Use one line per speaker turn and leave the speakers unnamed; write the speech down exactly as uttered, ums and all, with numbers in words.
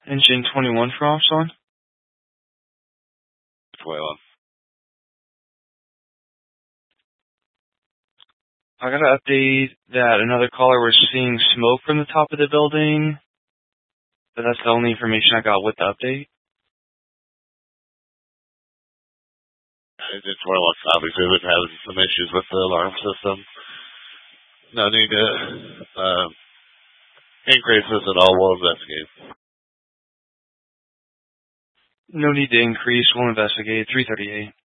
Engine twenty-one for Offshore.
twenty-one.
I got to update that another caller was seeing smoke from the top of the building, but that's the only information I got with the update.
Engine twenty-one obviously been having some issues with the alarm system. No need to uh, increase this at all. We'll investigate.
No need to increase. We'll investigate. three thirty-eight.